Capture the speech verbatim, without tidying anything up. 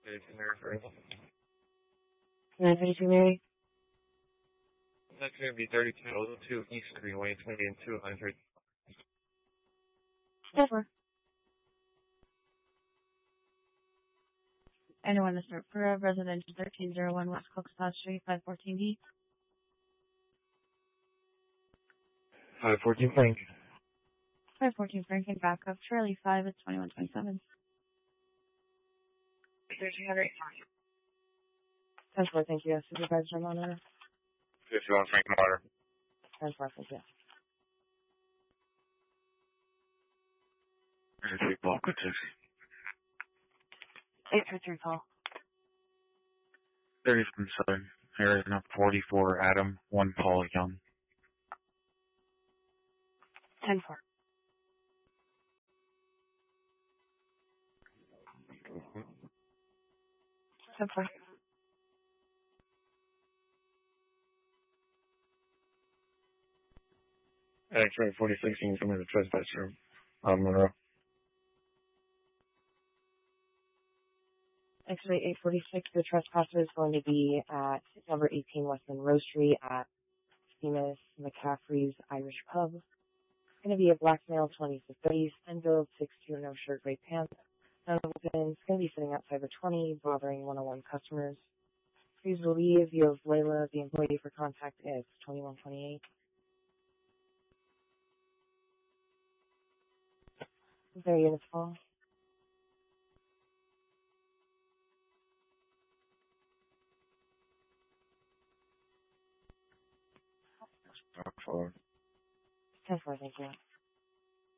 thirty-two Mary first. nine thirty-two Mary. That's going to be thirty-two oh two East Greenway, twenty and two hundred. ten four. Anyone to start for residential thirteen oh one West Cokespaw Street, five fourteen D. five fourteen Frank. five fourteen Frank and backup. Charlie five at twenty-one twenty-seven. thirteen hundred. ten four, thank you. Supervisor Monitor. fifty-one Frank Water. ten four, thank you. thirty-three Block with six. eight three three call. thirty from Southern Arizona, forty-four Adam, one Paul Young. ten four. ten four. X-ray forty-six, you can come in the trespass room on Monroe. X-ray eight forty-six, the trespasser is going to be at number eighteen West Monroe Street at Seamus McCaffrey's Irish Pub. It's going to be a black male, twenty to thirty, Stenville, six two, no shirt, gray pants. No weapons. It's going to be sitting outside the twenty, bothering one oh one customers. Please believe you have Layla, the employee for contact is twenty-one twenty-eight. Their units full. Four. ten four, thank you.